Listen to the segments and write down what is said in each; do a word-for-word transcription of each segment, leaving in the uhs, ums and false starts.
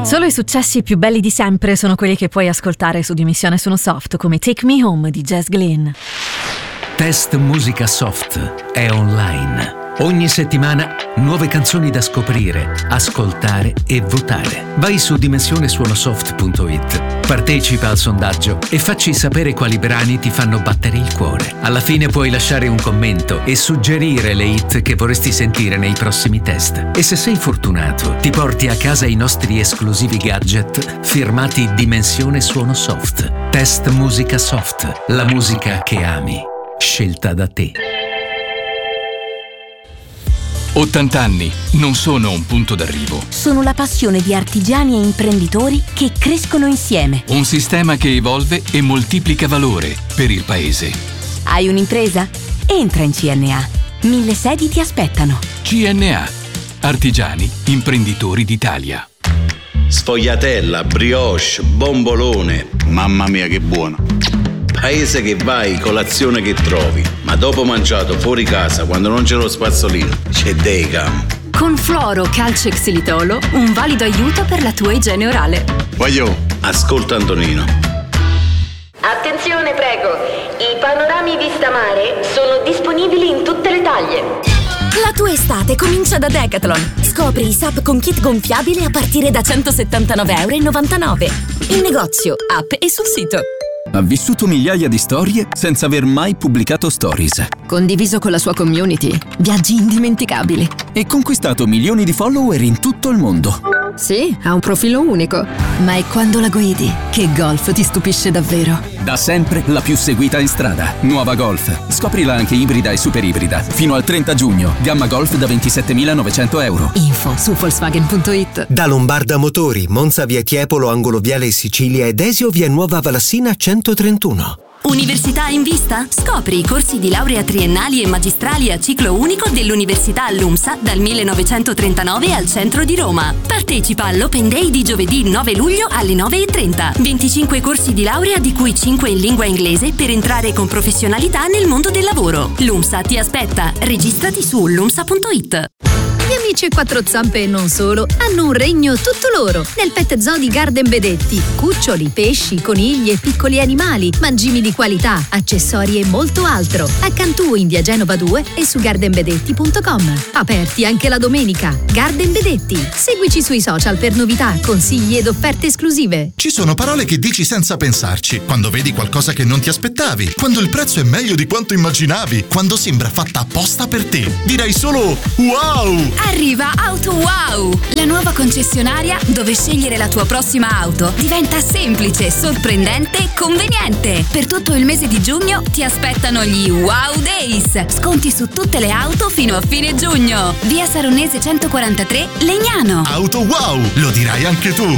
Solo i successi più belli di sempre sono quelli che puoi ascoltare su Dimensione Suono Soft, come Take Me Home di Jazz Glynn. Test Musica Soft è online. Ogni settimana nuove canzoni da scoprire, ascoltare e votare. Vai su dimensione suono soft punto it, partecipa al sondaggio e facci sapere quali brani ti fanno battere il cuore. Alla fine puoi lasciare un commento e suggerire le hit che vorresti sentire nei prossimi test. E se sei fortunato, ti porti a casa i nostri esclusivi gadget firmati Dimensione Suono Soft. Test Musica Soft, la musica che ami, scelta da te. ottanta anni non sono un punto d'arrivo. Sono la passione di artigiani e imprenditori che crescono insieme. Un sistema che evolve e moltiplica valore per il paese. Hai un'impresa? Entra in C N A. Mille sedi ti aspettano. C N A. Artigiani, imprenditori d'Italia. Sfogliatella, brioche, bombolone. Mamma mia che buono. Paese che vai, colazione che trovi. Ma dopo mangiato fuori casa, quando non c'è lo spazzolino, c'è Daycam. Con Fluoro Calcio e Xilitolo, un valido aiuto per la tua igiene orale. Voglio, ascolta Antonino. Attenzione prego, i panorami vista mare sono disponibili in tutte le taglie. La tua estate comincia da Decathlon. Scopri i S U P con kit gonfiabile a partire da centosettantanove e novantanove euro. In negozio, app e sul sito. Ha vissuto migliaia di storie senza aver mai pubblicato stories. Condiviso con la sua community, viaggi indimenticabili. E conquistato milioni di follower in tutto il mondo. Sì, ha un profilo unico. Ma è quando la guidi che Golf ti stupisce davvero. Da sempre la più seguita in strada. Nuova Golf. Scoprila anche ibrida e super ibrida. Fino al trenta giugno. Gamma Golf da ventisettemilanovecento euro. Info su Volkswagen punto it. Da Lombarda Motori, Monza via Tiepolo, angolo Viale Sicilia ed Desio via Nuova Valassina centotrentuno. Università in vista? Scopri i corsi di laurea triennali e magistrali a ciclo unico dell'Università LUMSA dal millenovecentotrentanove al centro di Roma. Partecipa all'Open Day di giovedì nove luglio alle nove e trenta. venticinque corsi di laurea, di cui cinque in lingua inglese, per entrare con professionalità nel mondo del lavoro. LUMSA ti aspetta. Registrati su lumsa punto it. Gli amici quattro zampe e non solo hanno un regno tutto loro nel Pet Zoo di Garden Bedetti. Cuccioli, pesci, conigli e piccoli animali, mangimi di qualità, accessori e molto altro. A Cantù in via Genova due e su garden bedetti punto com. Aperti anche la domenica. Garden Bedetti. Seguici sui social per novità, consigli ed offerte esclusive. Ci sono parole che dici senza pensarci, quando vedi qualcosa che non ti aspettavi, quando il prezzo è meglio di quanto immaginavi, quando sembra fatta apposta per te. Direi solo wow! Arriva Auto Wow, la nuova concessionaria dove scegliere la tua prossima auto diventa semplice, sorprendente e conveniente. Per tutto il mese di giugno ti aspettano gli Wow Days. Sconti su tutte le auto fino a fine giugno. Via Saronese centoquarantatré, Legnano. Auto Wow, lo dirai anche tu.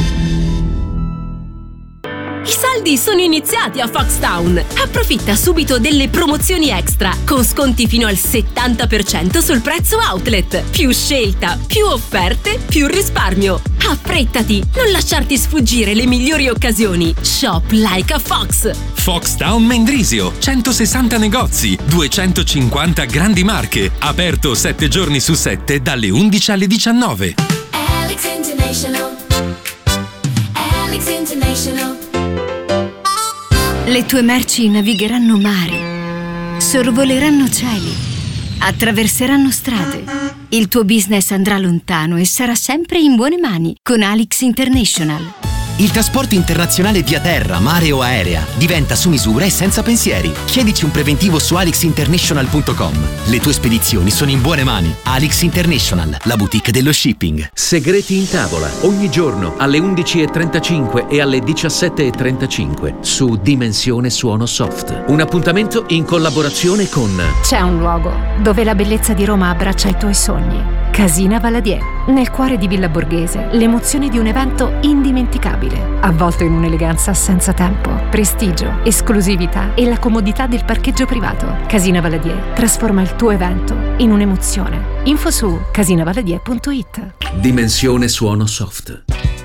I saldi sono iniziati a Foxtown. Approfitta subito delle promozioni extra con sconti fino al settanta per cento sul prezzo outlet. Più scelta, più offerte, più risparmio. Affrettati, non lasciarti sfuggire le migliori occasioni. Shop like a Fox. Foxtown Mendrisio, centosessanta negozi, duecentocinquanta grandi marche. Aperto sette giorni su sette dalle undici alle diciannove. Alex International. Alex International. Le tue merci navigheranno mari, sorvoleranno cieli, attraverseranno strade. Il tuo business andrà lontano e sarà sempre in buone mani con Alex International. Il trasporto internazionale via terra, mare o aerea diventa su misura e senza pensieri. Chiedici un preventivo su alex international punto com. Le tue spedizioni sono in buone mani. Alex International, la boutique dello shipping. Segreti in tavola, ogni giorno alle undici e trentacinque e alle diciassette e trentacinque su Dimensione Suono Soft. Un appuntamento in collaborazione con... C'è un luogo dove la bellezza di Roma abbraccia i tuoi sogni. Casina Valadier, nel cuore di Villa Borghese, l'emozione di un evento indimenticabile, avvolto in un'eleganza senza tempo, prestigio, esclusività e la comodità del parcheggio privato. Casina Valadier trasforma il tuo evento in un'emozione. Info su casina valadier punto it. Dimensione Suono Soft.